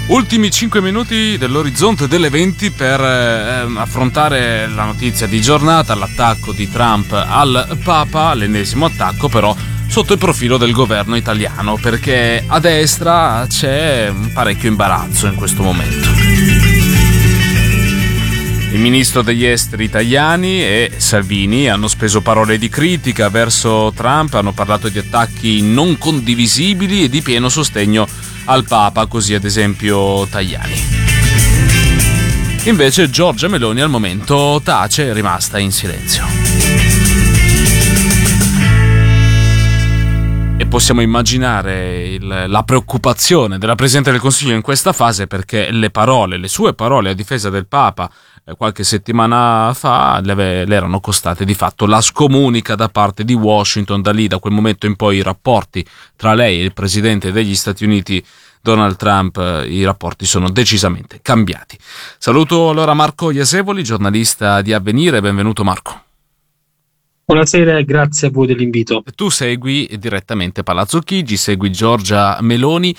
Ultimi 5 minuti dell'orizzonte delle 20 per affrontare la notizia di giornata, l'attacco di Trump al Papa, l'ennesimo attacco però sotto il profilo del governo italiano, perché a destra c'è un parecchio imbarazzo in questo momento. Il ministro degli esteri italiani e Salvini hanno speso parole di critica verso Trump, hanno parlato di attacchi non condivisibili e di pieno sostegno al Papa, così ad esempio Tajani. Invece Giorgia Meloni al momento tace, è rimasta in silenzio. E possiamo immaginare la preoccupazione della Presidente del Consiglio in questa fase, perché le sue parole a difesa del Papa qualche settimana fa le erano costate di fatto la scomunica da parte di Washington. Da quel momento in poi i rapporti tra lei e il Presidente degli Stati Uniti Donald Trump, i rapporti sono decisamente cambiati. Saluto allora Marco Iasevoli, giornalista di Avvenire, benvenuto Marco. Buonasera e grazie a voi dell'invito. Tu segui direttamente Palazzo Chigi, segui Giorgia Meloni.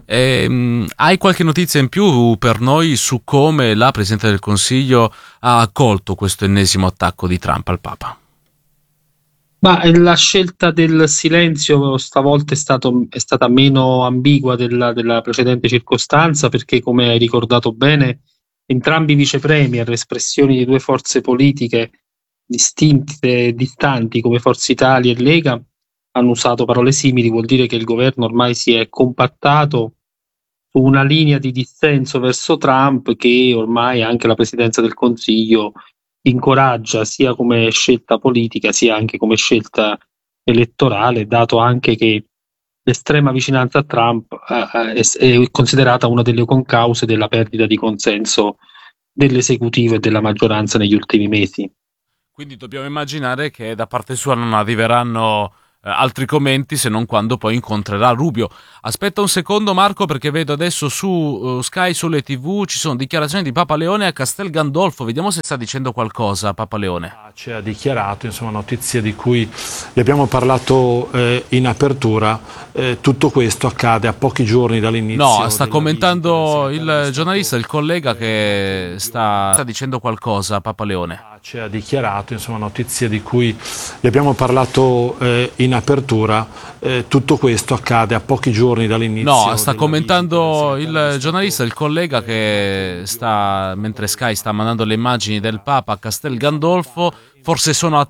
Hai qualche notizia in più per noi su come la Presidente del Consiglio ha accolto questo ennesimo attacco di Trump al Papa? Ma la scelta del silenzio stavolta è stata meno ambigua della precedente circostanza, perché, come hai ricordato bene, entrambi i vicepremier, espressioni di due forze politiche distinte e distanti come Forza Italia e Lega, hanno usato parole simili. Vuol dire che il governo ormai si è compattato su una linea di dissenso verso Trump, che ormai anche la Presidenza del Consiglio incoraggia sia come scelta politica sia anche come scelta elettorale, dato anche che l'estrema vicinanza a Trump è considerata una delle concause della perdita di consenso dell'esecutivo e della maggioranza negli ultimi mesi. Quindi dobbiamo immaginare che da parte sua non arriveranno altri commenti, se non quando poi incontrerà Rubio. Aspetta un secondo Marco, perché vedo adesso su Sky, sulle TV, ci sono dichiarazioni di Papa Leone a Castel Gandolfo. Vediamo se sta dicendo qualcosa Papa Leone. Ci ha dichiarato, insomma, notizie di cui vi abbiamo parlato in apertura. Tutto questo accade a pochi giorni dall'inizio. No, sta commentando il giornalista, il collega, che sta dicendo qualcosa Papa Leone. Ci ha dichiarato, insomma, notizie di cui vi abbiamo parlato in apertura. Tutto questo accade a pochi giorni dall'inizio. No, sta commentando il giornalista, il collega, che mentre Sky sta mandando le immagini del Papa a Castel Gandolfo, forse sono